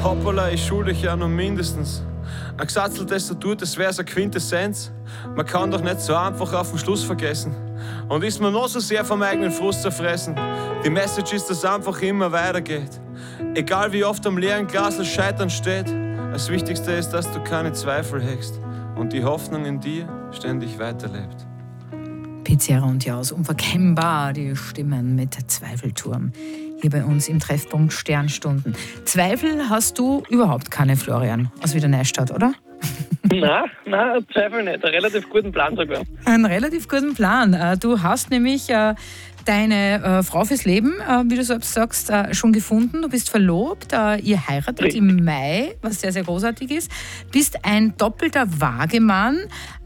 Hoppala, ich schulde dich ja nur mindestens. Ein gesatzeltes Statut, das wär's eine Quintessenz. Man kann doch nicht so einfach auf den Schluss vergessen. Und ist man noch so sehr vom eigenen Frust zerfressen. Die Message ist, dass einfach immer weitergeht. Egal wie oft am leeren Glas das Scheitern steht. Das Wichtigste ist, dass du keine Zweifel hegst. Und die Hoffnung in dir ständig weiterlebt. Pizzerra und Jaus, unverkennbar die Stimmen mit Zweifelturm. Hier bei uns im Treffpunkt Sternstunden. Zweifel hast du überhaupt keine, Florian, aus Wiener Neustadt, oder? Nein, Zweifel nicht. Einen relativ guten Plan sogar. Einen relativ guten Plan. Du hast nämlich deine Frau fürs Leben, wie du selbst sagst, schon gefunden. Du bist verlobt, ihr heiratet im Mai, was sehr, sehr großartig ist. Bist ein doppelter Waagemann,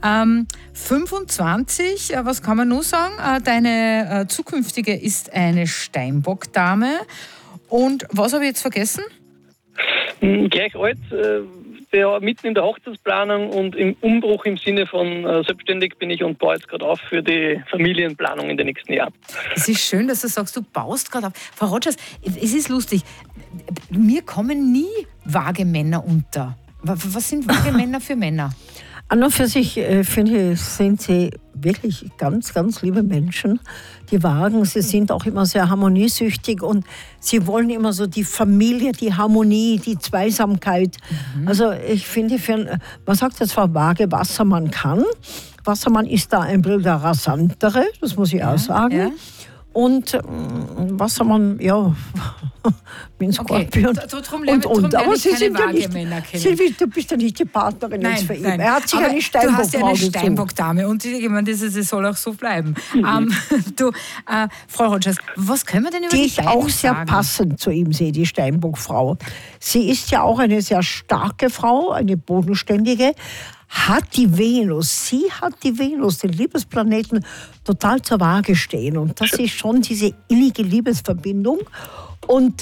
25, was kann man nur sagen? Deine zukünftige ist eine Steinbock-Dame. Und was habe ich jetzt vergessen? Gleich alt, der mitten in der Hochzeitsplanung und im Umbruch im Sinne von selbstständig bin ich und baue jetzt gerade auf für die Familienplanung in den nächsten Jahren. Es ist schön, dass du sagst, du baust gerade auf. Frau Rogers, es ist lustig. Mir kommen nie vage Männer unter. Was sind vage Männer für Männer? An und für sich, finde ich, sind sie wirklich ganz, ganz liebe Menschen, die wagen. Sie sind auch immer sehr harmoniesüchtig und sie wollen immer so die Familie, die Harmonie, die Zweisamkeit. Also ich finde, man sagt jetzt zwar vage, Wassermann kann. Wassermann ist da ein bisschen der rasantere, das muss ich auch sagen. Ja. Und Wassermann, ja, bin Skorpion. Okay. Aber Sie sind ja nicht, Silvi, du bist ja nicht die Partnerin jetzt für ihn. Er hat sich eine Steinbock-Frau. Du hast ja eine Steinbock-Dame und ich meine, das soll auch so bleiben. Frau Rogers, was können wir denn über die beiden sagen? Die ich auch sehr passend zu ihm sehe, die Steinbock-Frau. Sie ist ja auch eine sehr starke Frau, eine bodenständige. Sie hat die Venus, den Liebesplaneten, total zur Waage stehen. Und das ist schon diese innige Liebesverbindung. Und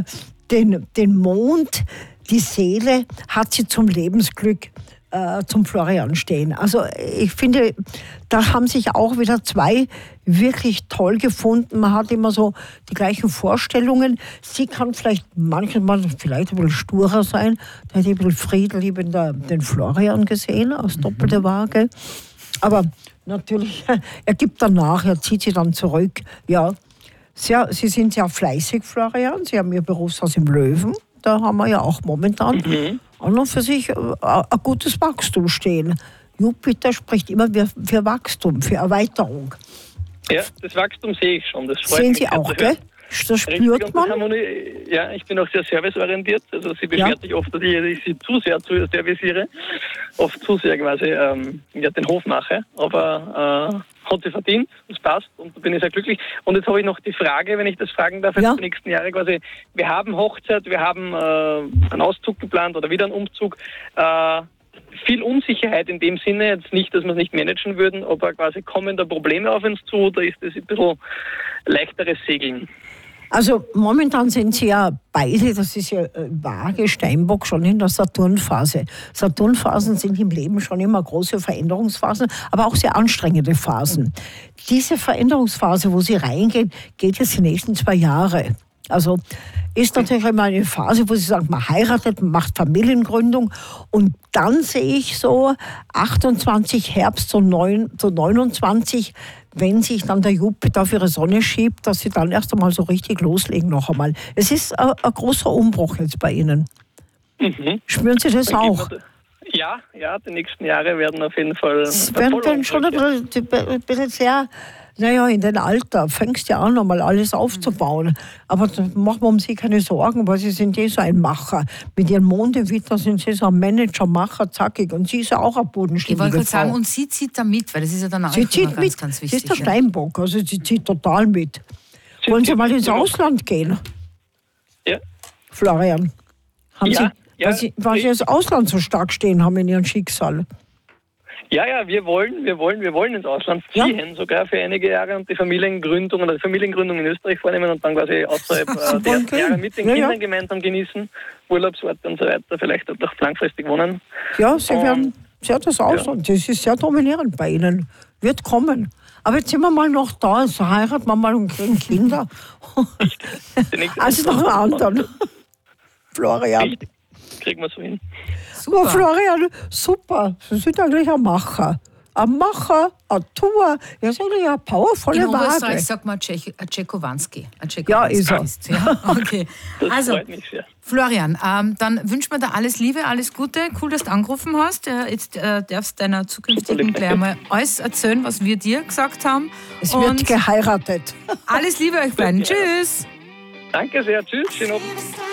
den Mond, die Seele, hat sie zum Lebensglück zum Florian stehen. Also ich finde, da haben sich auch wieder zwei wirklich toll gefunden. Man hat immer so die gleichen Vorstellungen. Sie kann vielleicht manchmal ein bisschen sturer sein. Da hätte ich ein bisschen friedliebender den Florian gesehen, aus doppelte Waage. Aber natürlich, er gibt dann nach, er zieht sie dann zurück. Ja, Sie sind sehr fleißig, Florian. Sie haben Ihr Berufshaus im Löwen. Da haben wir ja auch momentan an und für sich ein gutes Wachstum stehen. Jupiter spricht immer für Wachstum, für Erweiterung. Ja, das Wachstum sehe ich schon. Das freut Sehen mich Sie auch, gell? Das spürt man. Ja, ich bin auch sehr serviceorientiert. Also sie beschwert sich oft, dass ich sie zu sehr serviciere. Oft zu sehr quasi den Hof mache. Aber hat sie verdient, das passt und da bin ich sehr glücklich. Und jetzt habe ich noch die Frage, wenn ich das fragen darf, für die nächsten Jahre quasi, wir haben Hochzeit, wir haben einen Auszug geplant oder wieder einen Umzug. Viel Unsicherheit in dem Sinne, jetzt nicht, dass wir es nicht managen würden, aber quasi kommen da Probleme auf uns zu oder ist das ein bisschen leichteres Segeln? Also momentan sind sie ja beide, das ist ja Waage, Steinbock, schon in der Saturnphase. Saturnphasen sind im Leben schon immer große Veränderungsphasen, aber auch sehr anstrengende Phasen. Diese Veränderungsphase, wo sie reingehen, geht jetzt die nächsten 2 Jahre. Also ist natürlich immer eine Phase, wo sie sagen, man heiratet, man macht Familiengründung und dann sehe ich so 28 Herbst zu 29, wenn sich dann der Jupiter auf ihre Sonne schiebt, dass sie dann erst einmal so richtig loslegen noch einmal. Es ist ein großer Umbruch jetzt bei Ihnen. Spüren Sie das auch? Ja, die nächsten Jahre werden auf jeden Fall... Es werden schon ein bisschen sehr... Naja, in dem Alter fängst du ja an, einmal alles aufzubauen. Aber da machen wir um sie keine Sorgen, weil sie sind so ein Macher. Mit ihrem Mond im Widder sind sie so ein Manager, Macher, zackig. Und sie ist ja auch eine bodenständige Ich wollte gerade Frau. sagen, und sie zieht da mit, weil das ist ja dann auch sie zieht ganz, mit. ganz wichtig. Sie ist der Steinbock, also sie zieht total mit. Wollen Sie mal ins Ausland gehen? Ja. Florian, weil Sie das Ausland so stark stehen haben in Ihrem Schicksal. Ja, wir wollen ins Ausland ziehen, sogar für einige Jahre und die Familiengründung in Österreich vornehmen und dann quasi außerhalb der ersten Jahre mit den Kindern gemeinsam genießen, Urlaubsorte und so weiter, vielleicht auch langfristig wohnen. Ja, Sie werden das Ausland, das ist sehr dominierend bei Ihnen, wird kommen. Aber jetzt sind wir mal noch da, also heiraten wir mal und kriegen Kinder. Also noch einen anderen. Florian. kriegen wir so hin. Super. Oh, Florian, super. Sie sind eigentlich ein Macher. Ein Macher, ein Tuer. Er ist eigentlich eine powervolle Waage. In Oberösterreich sagt man Tschekowski. Ja, ist er. Ja, okay. Das Also, freut mich sehr. Florian, dann wünschen wir dir alles Liebe, alles Gute. Cool, dass du angerufen hast. Jetzt darfst du deiner zukünftigen gleich mal alles erzählen, was wir dir gesagt haben. Es wird geheiratet. Alles Liebe euch beiden. Tschüss. Danke sehr. Tschüss. Schönen Abend.